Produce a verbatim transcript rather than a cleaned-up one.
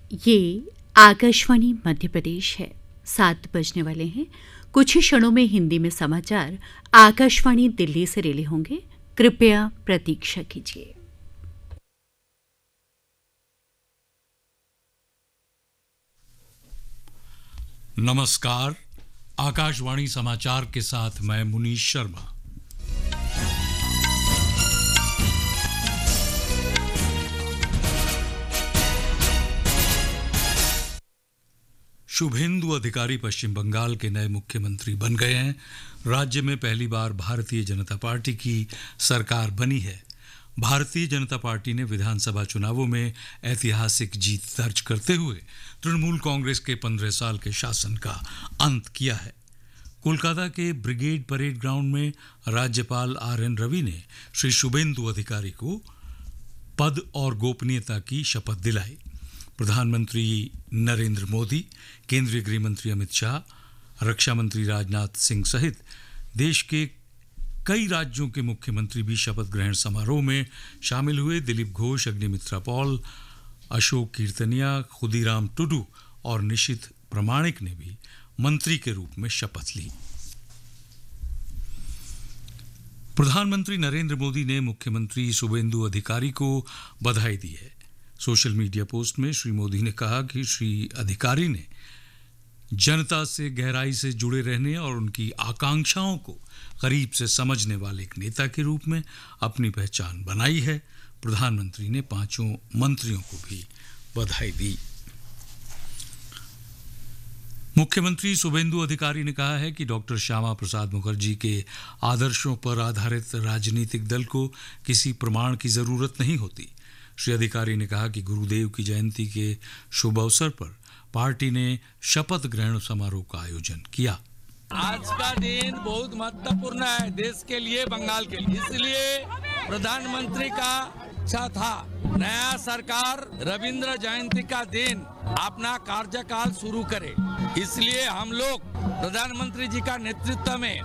ये आकाशवाणी मध्य प्रदेश है। सात बजने वाले हैं। कुछ ही क्षणों में हिंदी में समाचार आकाशवाणी दिल्ली से रिले होंगे। कृपया प्रतीक्षा कीजिए। नमस्कार, आकाशवाणी समाचार के साथ मैं मुनीश शर्मा। शुभेंदु अधिकारी पश्चिम बंगाल के नए मुख्यमंत्री बन गए हैं। राज्य में पहली बार भारतीय जनता पार्टी की सरकार बनी है। भारतीय जनता पार्टी ने विधानसभा चुनावों में ऐतिहासिक जीत दर्ज करते हुए तृणमूल कांग्रेस के पंद्रह साल के शासन का अंत किया है। कोलकाता के ब्रिगेड परेड ग्राउंड में राज्यपाल आर एन रवि ने श्री शुभेंदु अधिकारी को पद और गोपनीयता की शपथ दिलाई। प्रधानमंत्री नरेंद्र मोदी, केंद्रीय गृह मंत्री अमित शाह, रक्षा मंत्री राजनाथ सिंह सहित देश के कई राज्यों के मुख्यमंत्री भी शपथ ग्रहण समारोह में शामिल हुए। दिलीप घोष, अग्निमित्रा पॉल, अशोक कीर्तनिया, खुदीराम टुडू और निशित प्रमाणिक ने भी मंत्री के रूप में शपथ ली। प्रधानमंत्री नरेंद्र मोदी ने मुख्यमंत्री शुभेंदु अधिकारी को बधाई दी है। सोशल मीडिया पोस्ट में श्री मोदी ने कहा कि श्री अधिकारी ने जनता से गहराई से जुड़े रहने और उनकी आकांक्षाओं को करीब से समझने वाले एक नेता के रूप में अपनी पहचान बनाई है। प्रधानमंत्री ने पांचों मंत्रियों को भी बधाई दी। मुख्यमंत्री शुभेंदु अधिकारी ने कहा है कि डॉक्टर श्यामा प्रसाद मुखर्जी के आदर्शों पर आधारित राजनीतिक दल को किसी प्रमाण की जरूरत नहीं होती। श्री अधिकारी ने कहा कि गुरुदेव की जयंती के शुभ अवसर पर पार्टी ने शपथ ग्रहण समारोह का आयोजन किया। आज का दिन बहुत महत्वपूर्ण है देश के लिए, बंगाल के लिए। इसलिए प्रधानमंत्री का इच्छा था नया सरकार रविंद्र जयंती का दिन अपना कार्यकाल शुरू करे। इसलिए हम लोग प्रधानमंत्री जी का नेतृत्व में